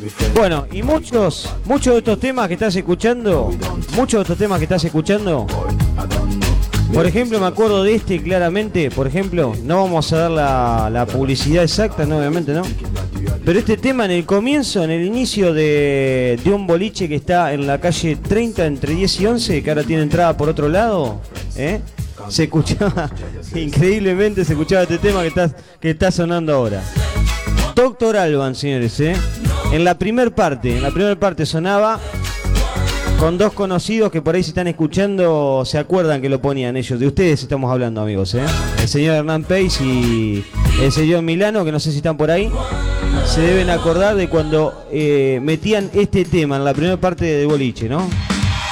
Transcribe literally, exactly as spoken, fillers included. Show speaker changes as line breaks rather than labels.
Bueno, y muchos, muchos de estos temas que estás escuchando, muchos de estos temas que estás escuchando, por ejemplo, me acuerdo de este claramente, por ejemplo, no vamos a dar la, la publicidad exacta, no, obviamente no, pero este tema en el comienzo, en el inicio de, de un boliche que está en la calle treinta entre diez y once, que ahora tiene entrada por otro lado, ¿eh? Se escuchaba, increíblemente se escuchaba este tema que está, que está sonando ahora. Doctor Alban, señores, ¿eh? En la primer parte, en la primer parte sonaba con dos conocidos que por ahí se están escuchando, se acuerdan que lo ponían ellos. De ustedes estamos hablando, amigos, ¿eh? El señor Hernán Pace y el señor Milano, que no sé si están por ahí, se deben acordar de cuando eh, metían este tema en la primera parte de Boliche, ¿no?